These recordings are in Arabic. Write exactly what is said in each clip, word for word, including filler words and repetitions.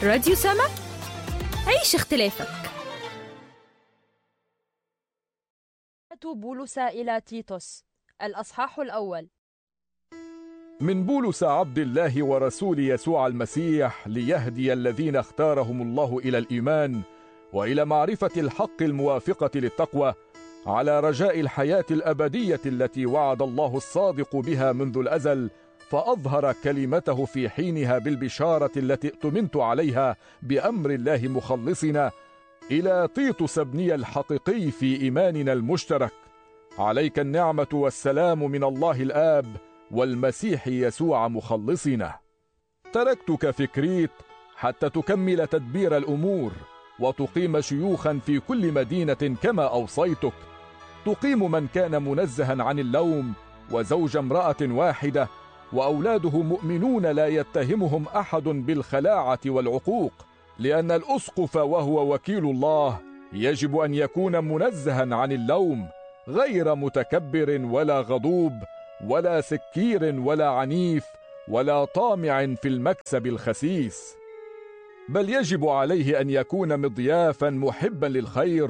راديو سما، عيش اختلافك. بولس إلى تيتوس، الأصحاح الأول. من بولس عبد الله ورسول يسوع المسيح، ليهدي الذين اختارهم الله إلى الإيمان وإلى معرفة الحق الموافقة للتقوى، على رجاء الحياة الأبدية التي وعد الله الصادق بها منذ الأزل، فأظهر كلمته في حينها بالبشارة التي ائتمنت عليها بأمر الله مخلصنا، إلى تيتوس ابني الحقيقي في إيماننا المشترك. عليك النعمة والسلام من الله الآب والمسيح يسوع مخلصنا. تركتك في كريت حتى تكمل تدبير الأمور، وتقيم شيوخا في كل مدينة كما أوصيتك، تقيم من كان منزها عن اللوم، وزوج امرأة واحدة، وأولاده مؤمنون لا يتهمهم أحد بالخلاعة والعقوق، لأن الأسقف وهو وكيل الله يجب أن يكون منزها عن اللوم، غير متكبر ولا غضوب ولا سكير ولا عنيف ولا طامع في المكسب الخسيس، بل يجب عليه أن يكون مضيافا محبا للخير،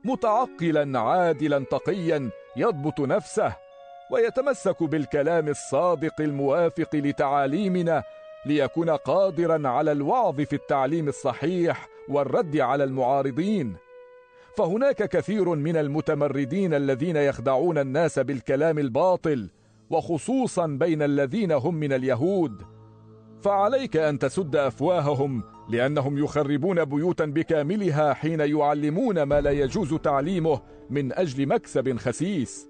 متعقلا عادلا تقيا، يضبط نفسه ويتمسك بالكلام الصادق الموافق لتعاليمنا، ليكون قادرا على الوعظ في التعليم الصحيح والرد على المعارضين. فهناك كثير من المتمردين الذين يخدعون الناس بالكلام الباطل، وخصوصا بين الذين هم من اليهود، فعليك أن تسد أفواههم، لأنهم يخربون بيوتا بكاملها حين يعلمون ما لا يجوز تعليمه من أجل مكسب خسيس.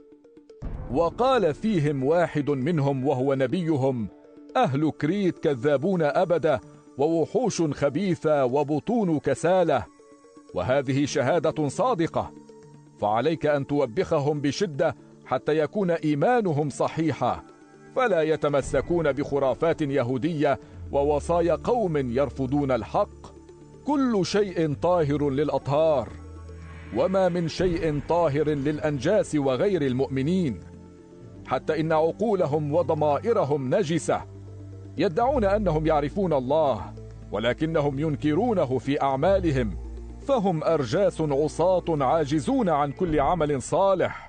وقال فيهم واحد منهم وهو نبيهم: أهل كريت كذابون أبدا، ووحوش خبيثة، وبطون كسالة. وهذه شهادة صادقة، فعليك أن توبخهم بشدة حتى يكون إيمانهم صحيحا، فلا يتمسكون بخرافات يهودية ووصايا قوم يرفضون الحق. كل شيء طاهر للأطهار، وما من شيء طاهر للأنجاس وغير المؤمنين، حتى إن عقولهم وضمائرهم نجسة. يدعون أنهم يعرفون الله، ولكنهم ينكرونه في أعمالهم، فهم أرجاس عصاة عاجزون عن كل عمل صالح.